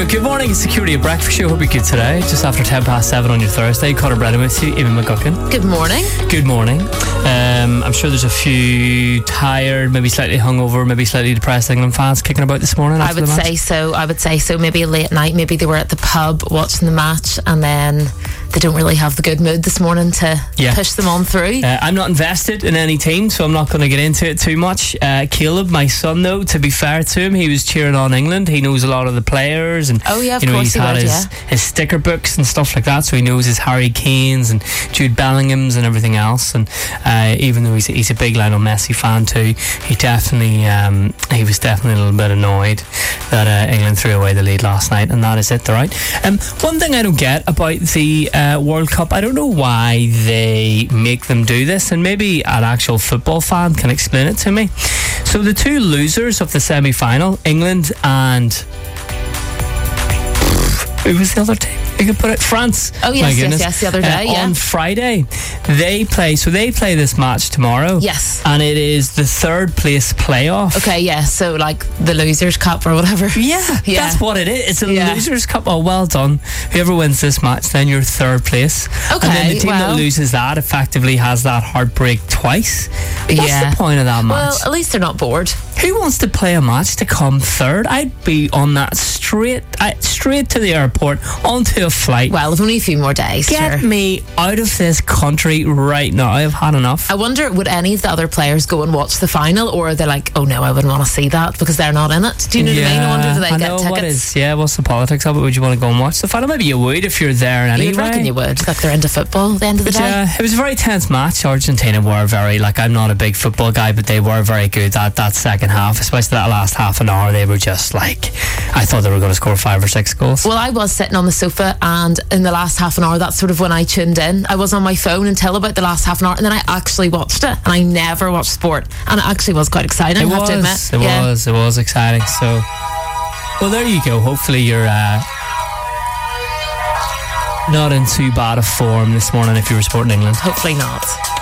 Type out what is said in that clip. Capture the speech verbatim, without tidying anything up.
Good morning, it's Security at Breakfast Show. Hope you're good today. Just after ten past seven on your Thursday. Conor Brennan with you, Eamon McGuckin. Good morning. Good morning. Um, I'm sure there's a few tired, maybe slightly hungover, maybe slightly depressed England fans kicking about this morning. I would say so. I would say so. Maybe a late night. Maybe they were at the pub watching the match and then they don't really have the good mood this morning to yeah. push them on through. Uh, I'm not invested in any team, so I'm not going to get into it too much. Uh, Caleb, my son, though, to be fair to him, he was cheering on England. He knows a lot of the players, and oh yeah, of you know, course he's he had would, his, yeah. his sticker books and stuff like that, so he knows his Harry Kanes and Jude Bellinghams and everything else. And uh, even though he's a, he's a big Lionel Messi fan too, he definitely um, he was definitely a little bit annoyed that uh, England threw away the lead last night, and that is it, all right. Um, one thing I don't get about the uh, World Cup, I don't know why they make them do this, and maybe an actual football fan can explain it to me. So the two losers of the semi-final, England and who was the other team? You could put it France. Oh yes, yes, yes. The other day, uh, yeah. On Friday, they play. So they play this match tomorrow. Yes, and it is the third place playoff. Okay, yeah. So like the Losers Cup or whatever. Yeah, yeah. That's what it is. It's a yeah. Losers Cup. Oh, well done. Whoever wins this match, then you're third place. Okay, and then the team well, that loses that effectively has that heartbreak twice. What's yeah. the point of that match? Well, at least they're not bored. Who wants to play a match to come third? I'd be on that straight, uh, straight to the airport, onto a flight. Well, if only a few more days. Get sure. me out of this country right now. I've had enough. I wonder, would any of the other players go and watch the final, or are they like, oh no, I wouldn't want to see that because they're not in it? Do you know yeah, what I mean? I wonder if they I get know, tickets. What is, yeah, what's the politics of it? Would you want to go and watch the final? Maybe you would if you're there anyway. You'd reckon you would. Like they're into football at the end of the but day. Yeah, it was a very tense match. Argentina were very, like, I'm not a big football guy, but they were very good that, that second half, especially that last half an hour. They were just like, I thought they were going to score five or six goals. Well, I was sitting on the sofa, and in the last half an hour, that's sort of when I tuned in. I was on my phone until about the last half an hour, and then I actually watched it. And I never watched sport, and it actually was quite exciting. It I have was, to admit. it yeah. was, it was exciting. So, well, there you go. Hopefully, you're uh, not in too bad a form this morning if you were supporting England. Hopefully not.